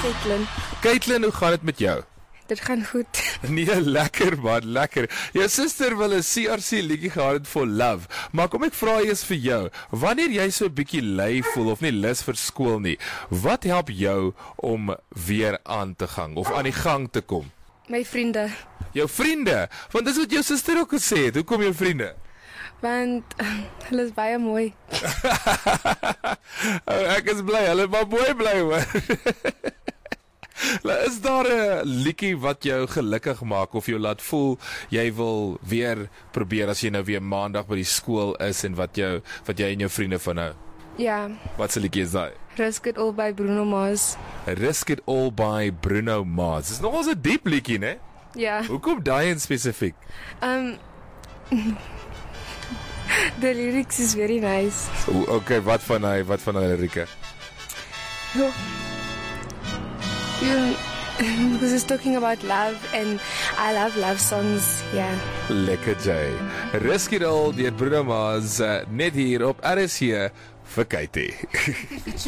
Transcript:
Caitlin. Caitlin, hoe gaan dit met jou? Dit gaan goed. Nee, lekker man, lekker. Jou suster wil 'n CRC liedjie gehad het vir Love. Maar kom ek vra eers vir jou, wanneer jy so 'n bietjie lui voel of nie lus vir skool nie, wat help jou om weer aan te gang of aan die gang te kom? My vriende. Jou vriende, want dis wat jou suster ook gesê het. Hoekom jou vriende? Want hulle is baie mooi. Ek is bly, hulle maar mooi bly hoor. Is daar 'n liedjie wat jou gelukkig maak of jou laat voel jy wil weer probeer as jy nou weer maandag by die skool is en wat jy en jou vriende van nou? Ja, Wat se liedjie is daai? Risk It All by Bruno Mars. Risk It All by Bruno Mars. Dis nogal 'n diep liedjie, né? Ja. Hoekom daai in spesifiek? The lyrics is very nice. Okay, wat van hy lirieke? Because it's talking about love and I love love songs, yeah. Lekker Jay. Risk It All deur Bruno Mars net hier op RSC vir Katie.